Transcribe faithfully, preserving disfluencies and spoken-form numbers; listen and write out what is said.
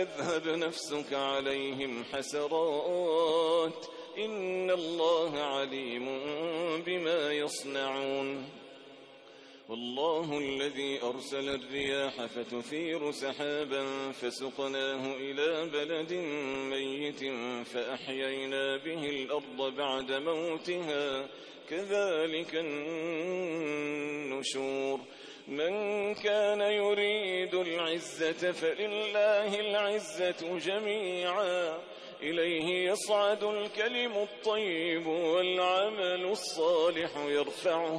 تذهب نفسك عليهم حسرات إن الله عليم بما يصنعون والله الذي أرسل الرياح فتثير سحابا فسقناه إلى بلد ميت فأحيينا به الأرض بعد موتها كذلك النشور من كان يريد العزة فلله العزة جميعا إليه يصعد الكلم الطيب والعمل الصالح يرفعه